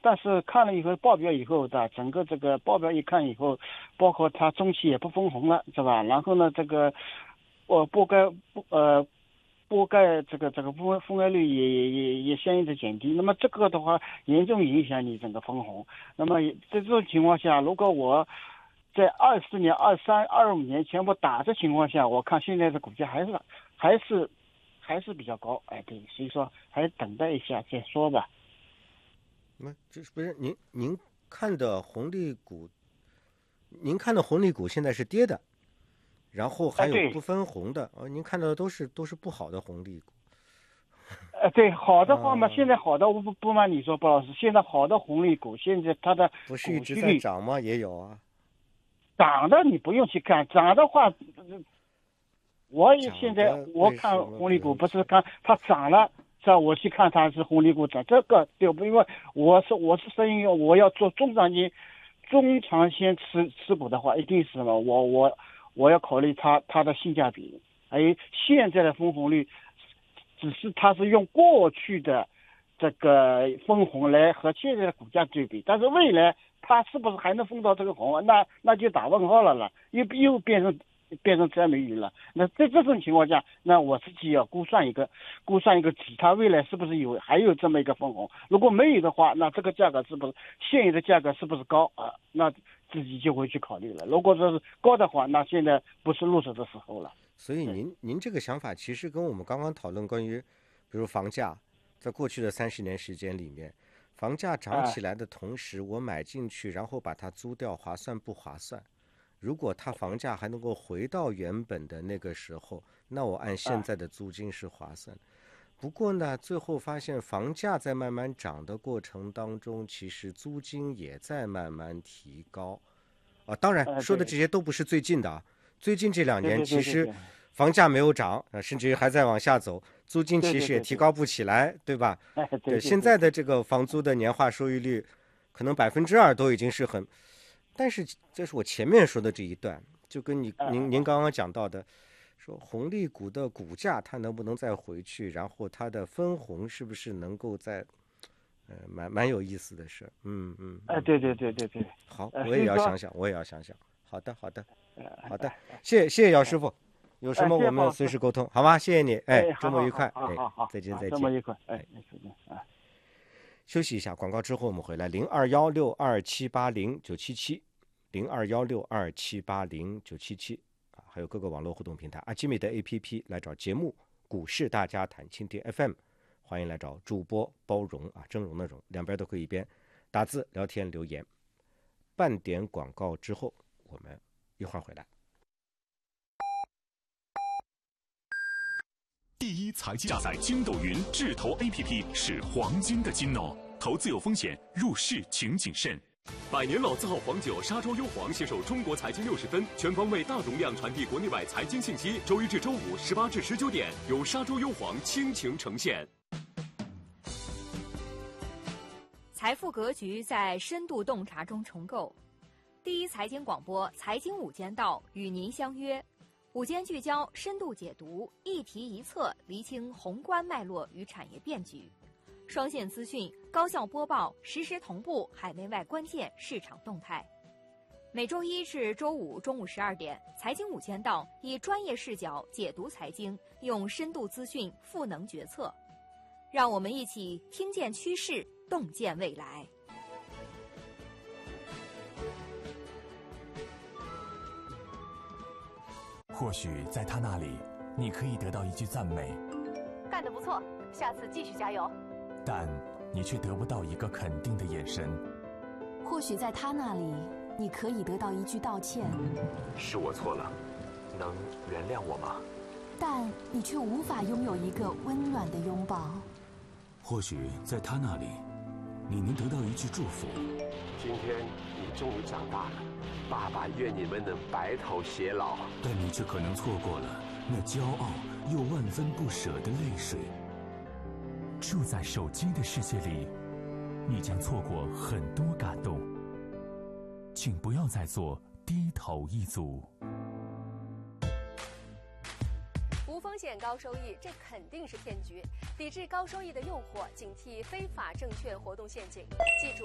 但是看了以后报表以后的整个这个报表一看以后，包括它中期也不分红了，是吧？然后呢，这个覆盖这个覆盖率也相应的减低。那么这个的话，严重影响你整个分红。那么在这种情况下，如果我在24年、23、25年全部打的情况下，我看现在的股价还是比较高。哎，对，所以说还是等待一下再说吧。 这不是您看的红利股，您看的红利股现在是跌的，然后还有不分红的，您看到的都是不好的红利股。 对，好的话嘛，现在好的我不瞒你说，包老师，现在好的红利股，现在它的不是一直在涨吗？也有啊。 涨的你不用去看，涨的话，现在我看红利股不是看它涨了，我去看它是红利股涨，这个对不？因为我是生意，我要做中长线持股的话，一定是什么？我要考虑它的性价比，还有现在的分红率，只是它是用过去的这个分红来和现在的股价对比，但是未来它是不是还能分到这个红？那就打问号了，又变成摘美语了。那在这种情况下，那我自己要估算一个它未来是不是还有这么一个分红？如果没有的话，那这个价格是不是现有的价格是不是高啊？那自己就会去考虑了。如果说是高的话，那现在不是入手的时候了。 所以您这个想法其实跟我们刚刚讨论关于，比如房价，在过去的30年时间里面，房价涨起来的同时，我买进去然后把它租掉，划算不划算？如果它房价还能够回到原本的那个时候，那我按现在的租金是划算。不过呢，最后发现房价在慢慢涨的过程当中，其实租金也在慢慢提高。当然说的这些都不是最近的啊。最近这2年其实房价没有涨，甚至于还在往下走，租金其实也提高不起来，对吧？对，现在的这个房租的年化收益率可能2%都已经是很，但是这是我前面说的这一段，就跟您刚刚讲到的，说红利股的股价它能不能再回去，然后它的分红是不是能够再蛮有意思的事。 对。 好，我也要想想。好的，谢谢姚师傅，有什么我们随时沟通，好吗？谢谢你，周末愉快， 好， 再见。 周末愉快，再见休息一下，广告之后我们回来，021627809770，021627809777，还有各个网络互动平台，阿基米的 APP 来找节目股市大家谈蜻蜓 FM， 欢迎来找主播包容峥嵘的嵘，两边都可以一边打字聊天留言。半点广告之后，我们一会儿回来。 第一财经下载筋斗云智投 APP 是黄金的金哦，投资有风险，入市请谨慎。百年老字号黄酒沙洲幽黄携手中国财经60分，全方位大容量传递国内外财经信息。周一至周五18至19点，由沙洲幽黄倾情呈现。 财富格局在深度洞察中重构。第一财经广播财经午间道与您相约，午间聚焦，深度解读，一题一策，厘清宏观脉络与产业变局，双线资讯，高效播报，实时同步海内外关键市场动态。每周一至周五中午12点，财经午间道以专业视角解读财经，用深度资讯赋能决策，让我们一起听见趋势，洞见未来。 或许在他那里，你可以得到一句赞美， 干得不错，下次继续加油。 但你却得不到一个肯定的眼神。 或许在他那里，你可以得到一句道歉， 是我错了，能原谅我吗？ 但你却无法拥有一个温暖的拥抱。 或许在他那里，你能得到一句祝福。 今天你终于长大了，爸爸愿你们能白头偕老。 但你却可能错过了那骄傲又万分不舍的泪水。住在手机的世界里，你将错过很多感动。请不要再做低头一族。 无风险高收益，这肯定是骗局。抵制高收益的诱惑，警惕非法证券活动陷阱。记住。